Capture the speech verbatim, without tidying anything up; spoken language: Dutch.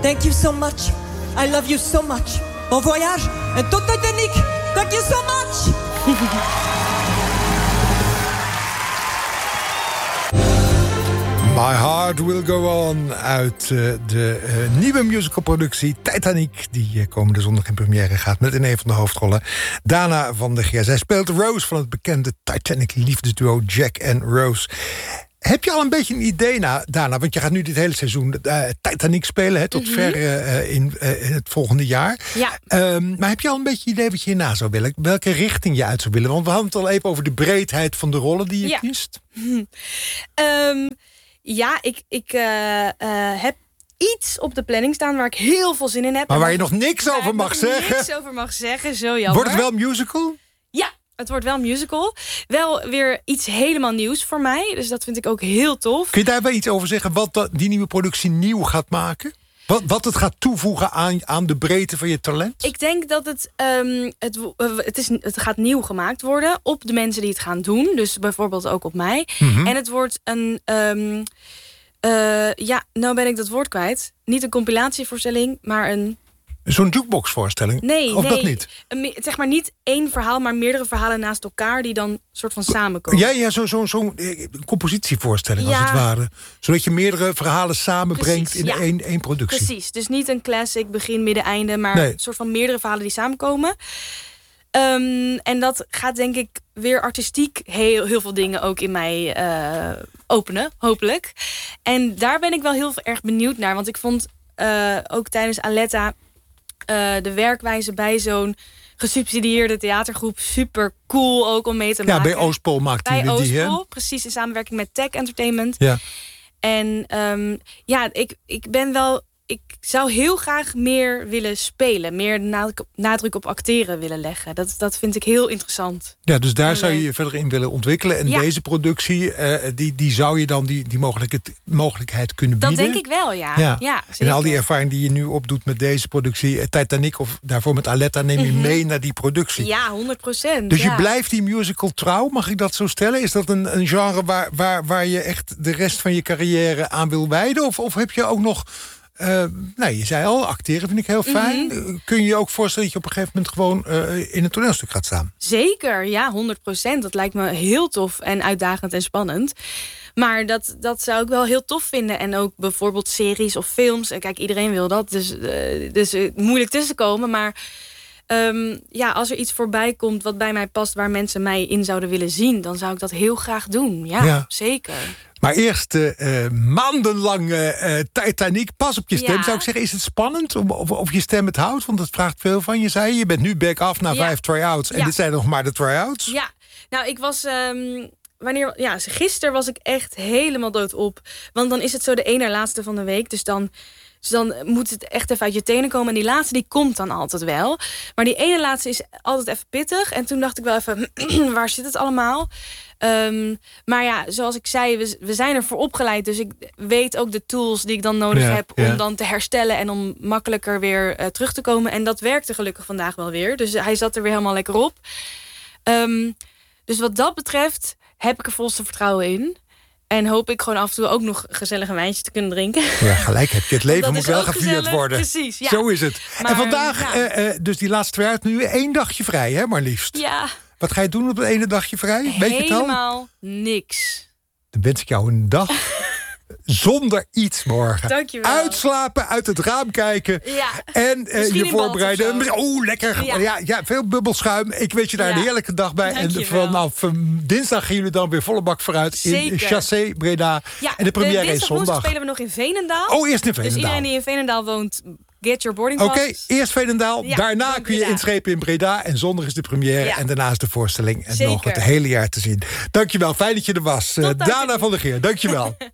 Thank you so much. I love you so much. Bon voyage en tot Titanic. Thank you so much. My Heart Will Go On uit uh, de uh, nieuwe musicalproductie Titanic, die uh, komende zondag in première gaat met in een van de hoofdrollen Dana van der Geer. Zij speelt Rose van het bekende Titanic liefdesduo Jack en Rose. Heb je al een beetje een idee, na, Dana, want je gaat nu dit hele seizoen uh, Titanic spelen, hè, tot mm-hmm. ver uh, in, uh, in het volgende jaar. Ja. Um, maar heb je al een beetje idee wat je hierna zou willen? Welke richting je uit zou willen? Want we hadden het al even over de breedheid van de rollen die je ja. kiest. um, Ja, ik, ik uh, uh, heb iets op de planning staan waar ik heel veel zin in heb. Maar waar je nog niks waar over mag nog zeggen. niks over mag zeggen, zo jammer. Wordt het wel musical? Ja, het wordt wel musical. Wel weer iets helemaal nieuws voor mij. Dus dat vind ik ook heel tof. Kun je daar wel iets over zeggen wat die nieuwe productie nieuw gaat maken? Wat, wat het gaat toevoegen aan, aan de breedte van je talent? Ik denk dat het, um, het, het, is, het gaat nieuw gemaakt worden op de mensen die het gaan doen. Dus bijvoorbeeld ook op mij. Mm-hmm. En het wordt een... Um, uh, ja, nou ben ik dat woord kwijt. Niet een compilatievoorstelling, maar een... Zo'n jukeboxvoorstelling? Nee, of nee, dat niet? Een, zeg maar niet één verhaal, maar meerdere verhalen naast elkaar die dan soort van samenkomen. Ja, ja, zo'n zo, zo, compositievoorstelling ja. als het ware. Zodat je meerdere verhalen samenbrengt Precies, in ja. één, één productie. Precies, dus niet een classic begin, midden, einde, maar nee. een soort van meerdere verhalen die samenkomen. Um, en dat gaat denk ik weer artistiek heel, heel veel dingen ook in mij uh, openen, hopelijk. En daar ben ik wel heel erg benieuwd naar, want ik vond uh, ook tijdens Aletta Uh, de werkwijze bij zo'n gesubsidieerde theatergroep super cool ook om mee te maken. Ja, bij Oostpol maakt hij die, die, hè? Oostpol, precies, in samenwerking met Tech Entertainment. Ja. En um, ja, ik, ik ben wel... Ik zou heel graag meer willen spelen. Meer nadruk, nadruk op acteren willen leggen. Dat, dat vind ik heel interessant. Ja, dus daar zou je je verder in willen ontwikkelen. En ja. deze productie, uh, die, die zou je dan die, die mogelijkheid, mogelijkheid kunnen bieden? Dat denk ik wel, ja. ja. ja en al die ervaring die je nu opdoet met deze productie... Titanic of daarvoor met Aletta, neem je mm-hmm. mee naar die productie. Ja, honderd procent. Dus ja. je blijft die musical trouw, mag ik dat zo stellen? Is dat een, een genre waar, waar, waar je echt de rest van je carrière aan wil wijden? Of, of heb je ook nog... Uh, nou, je zei al, acteren vind ik heel fijn. Mm-hmm. Kun je je ook voorstellen dat je op een gegeven moment gewoon uh, in een toneelstuk gaat staan? Zeker, ja, honderd procent. Dat lijkt me heel tof en uitdagend en spannend. Maar dat, dat zou ik wel heel tof vinden. En ook bijvoorbeeld series of films. Kijk, iedereen wil dat, dus, uh, dus uh, moeilijk tussenkomen. Maar um, ja, als er iets voorbij komt wat bij mij past... waar mensen mij in zouden willen zien... dan zou ik dat heel graag doen. Ja, ja. zeker. Maar eerst uh, maandenlang uh, Titanic, pas op je stem. Ja. Zou ik zeggen, is het spannend of, of, of je stem het houdt? Want dat vraagt veel van je, zei je. Je bent nu back af na ja. vijf try-outs. En ja. dit zijn nog maar de try-outs. Ja, nou, ik was... Um, wanneer, ja, gisteren was ik echt helemaal doodop. Want dan is het zo de ene laatste van de week. Dus dan... Dus dan moet het echt even uit je tenen komen. En die laatste, die komt dan altijd wel. Maar die ene laatste is altijd even pittig. En toen dacht ik wel even, waar zit het allemaal? Um, maar ja, zoals ik zei, we, we zijn ervoor opgeleid. Dus ik weet ook de tools die ik dan nodig ja, heb... om ja. dan te herstellen en om makkelijker weer uh, terug te komen. En dat werkte gelukkig vandaag wel weer. Dus hij zat er weer helemaal lekker op. Um, dus wat dat betreft heb ik er volste vertrouwen in. En hoop ik gewoon af en toe ook nog gezellig een wijntje te kunnen drinken. Ja, gelijk heb je. Het leven moet wel gevierd gezellig. worden. Precies, ja. Zo is het. Maar, en vandaag, ja. uh, uh, dus die laatste twee uit nu één dagje vrij, hè, maar liefst. Ja. Wat ga je doen op het ene dagje vrij? Weet je het al? Helemaal niks. Dan wens ik jou een dag zonder iets morgen. Dankjewel. Uitslapen, uit het raam kijken. Ja. En uh, je voorbereiden. Oh, lekker. Ja. Ja, ja, veel bubbelschuim. Ik wens je daar ja. een heerlijke dag bij. Dankjewel. En vanaf um, dinsdag gaan jullie dan weer volle bak vooruit. Zeker. In Chassé, Breda. Ja, en de première de is zondag. spelen we nog in Veenendaal. Oh, eerst in Veenendaal. Dus iedereen die in Veenendaal woont... Get your boarding pass. Oké, okay, eerst Veenendaal. Ja, daarna kun je Breda. inschepen in Breda. En zondag is de première. Ja. En daarna is de voorstelling. En Zeker. nog het hele jaar te zien. Dankjewel, fijn dat je er was. Uh, Dana van der Geer, dankjewel.